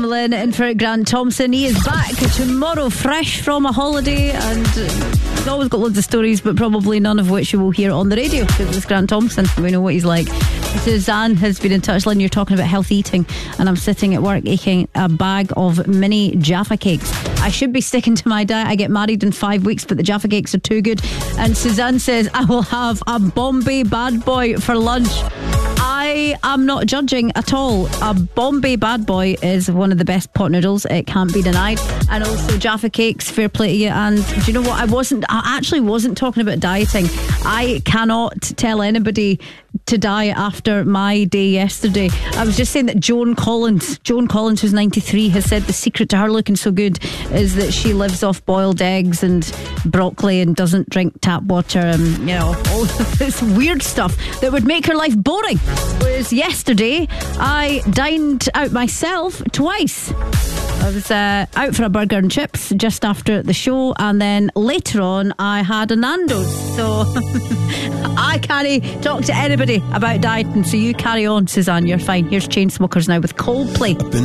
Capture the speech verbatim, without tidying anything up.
Lynn in for Grant Thompson. He is back tomorrow, fresh from a holiday, and he's always got loads of stories, but probably none of which you will hear on the radio, because it's Grant Thompson. We know what he's like. Suzanne has been in touch. Lynn, you're talking about healthy eating, and I'm sitting at work eating a bag of mini Jaffa cakes. I should be sticking to my diet. I get married in five weeks, but the Jaffa cakes are too good. And Suzanne says, I will have a Bombay Bad Boy for lunch. I am not judging at all. A Bombay Bad Boy is one of the best pot noodles. It can't be denied. And also Jaffa cakes, fair play to you. And do you know what? I wasn't, I actually wasn't talking about dieting. I cannot tell anybody to diet after my day yesterday. I was just saying that Joan Collins, Joan Collins, who's ninety-three, has said the secret to her looking so good is that she lives off boiled eggs and broccoli and doesn't drink tap water and, you know, all this weird stuff that would make her life boring. Whereas yesterday I dined out myself twice. I was uh, out for a burger and chips just after the show, and then later on I had a Nando's. So I can't talk to anybody about dieting, so you carry on, Suzanne, you're fine. Here's Chainsmokers now with Coldplay.